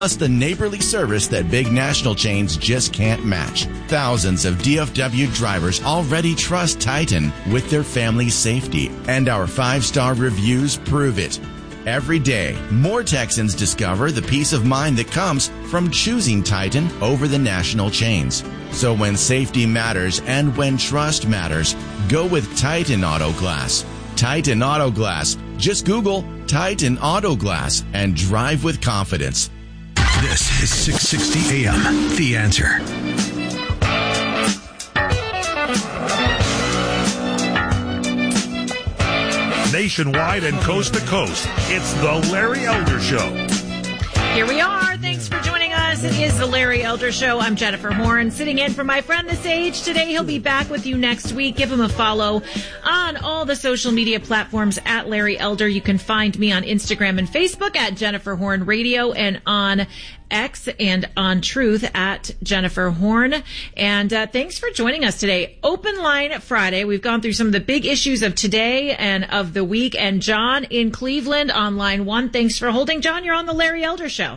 Plus the neighborly service that big national chains just can't match. Thousands of DFW drivers already trust Titan with their family's safety, and our 5-star reviews prove it. Every day, more Texans discover the peace of mind that comes from choosing Titan over the national chains. So when safety matters and when trust matters, go with Titan Auto Glass. Titan Auto Glass. Just Google Titan Auto Glass and drive with confidence. This is 660 AM, The Answer. Nationwide and coast to coast, it's the Larry Elder Show. Here we are. Thanks for joining us. It is the Larry Elder Show. I'm Jennifer Horn, sitting in for my friend The Sage today. He'll be back with you next week. Give him a follow on all the social media platforms at Larry Elder. You can find me on Instagram and Facebook at Jennifer Horn Radio, and on X and on Truth at Jennifer Horn. And thanks for joining us today. Open Line Friday. We've gone through some of the big issues of today and of the week. And John in Cleveland on line 1. Thanks for holding. John, you're on the Larry Elder Show.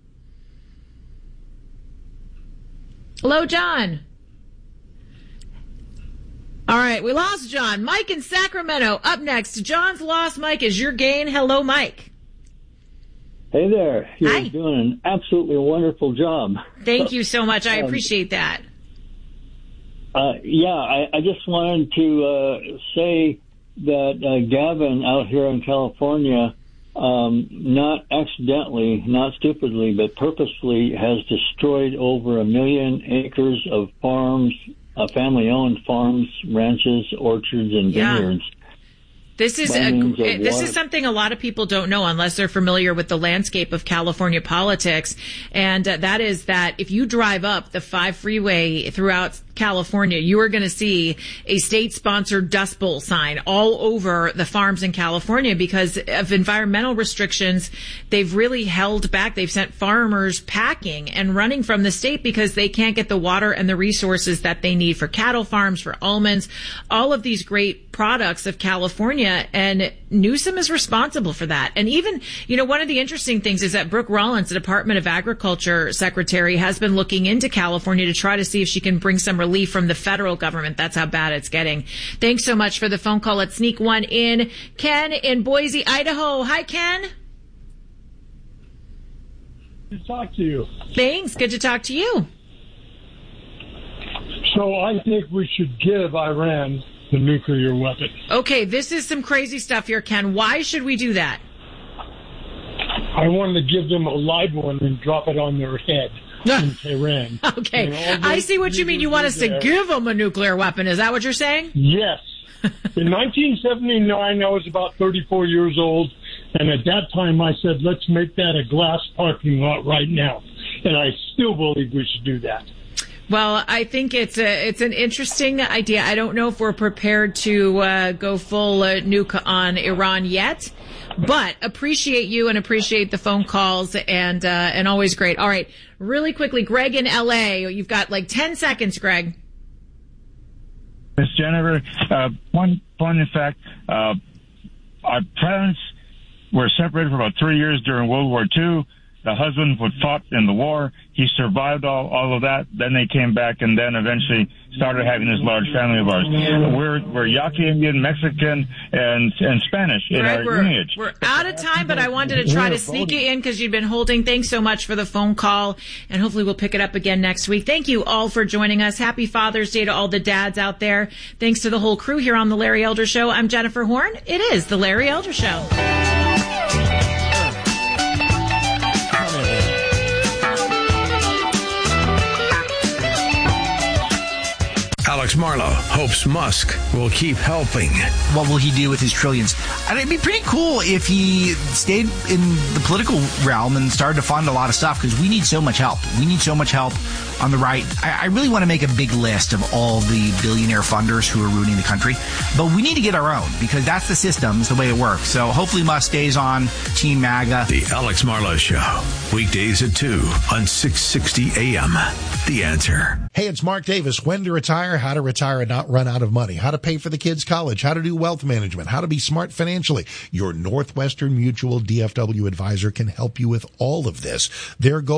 Hello, John. All right, we lost John. Mike in Sacramento up next. John's lost. Mike is your gain. Hello, Mike. Hey there. You're Hi. doing an absolutely wonderful job. Thank you so much. I appreciate that. I just wanted to say that Gavin out here in California, not accidentally, not stupidly, but purposely has destroyed over 1 million acres of farms, family-owned farms, ranches, orchards, and vineyards. This is something a lot of people don't know unless they're familiar with the landscape of California politics. And that is that if you drive up the 5 freeway throughout California, you are going to see a state-sponsored Dust Bowl sign all over the farms in California because of environmental restrictions. They've really held back. They've sent farmers packing and running from the state because they can't get the water and the resources that they need for cattle farms, for almonds, all of these great products of California. And Newsom is responsible for that. And even, one of the interesting things is that Brooke Rollins, the Department of Agriculture Secretary, has been looking into California to try to see if she can bring some relief from the federal government. That's how bad it's getting. Thanks so much for the phone call. Let's sneak one in. Ken in Boise, Idaho. Hi, Ken. Good to talk to you. Thanks. Good to talk to you. So I think we should give Iran the nuclear weapon. Okay, this is some crazy stuff here, Ken. Why should we do that? I want to give them a live one and drop it on their head in Tehran. Okay, I see what you mean. You want us to give them a nuclear weapon. Is that what you're saying? Yes. In 1979, I was about 34 years old, and at that time I said, let's make that a glass parking lot right now. And I still believe we should do that. Well, I think it's an interesting idea. I don't know if we're prepared to go full nuke on Iran yet, but appreciate you and appreciate the phone calls and always great. All right, really quickly, Greg in LA, you've got like 10 seconds, Greg. Miss Jennifer, one fun fact: our parents were separated for about 3 years during World War II. The husband fought in the war. He survived all of that. Then they came back and then eventually started having this large family of ours. We're Yaqui Indian, Mexican, and Spanish in our lineage. We're out of time, but I wanted to try to sneak you in because you've been holding. Thanks so much for the phone call, and hopefully we'll pick it up again next week. Thank you all for joining us. Happy Father's Day to all the dads out there. Thanks to the whole crew here on The Larry Elder Show. I'm Jennifer Horn. It is The Larry Elder Show. Alex Marlow hopes Musk will keep helping. What will he do with his trillions? And it'd be pretty cool if he stayed in the political realm and started to fund a lot of stuff, because we need so much help. We need so much help on the right. I really want to make a big list of all the billionaire funders who are ruining the country. But we need to get our own, because that's the system, it's the way it works. So hopefully Musk stays on Team MAGA. The Alex Marlow Show, weekdays at 2 on 660 AM. The Answer. Hey, it's Mark Davis. When to retire, how to retire and not run out of money, how to pay for the kids' college, how to do wealth management, how to be smart financially. Your Northwestern Mutual DFW advisor can help you with all of this. Their goal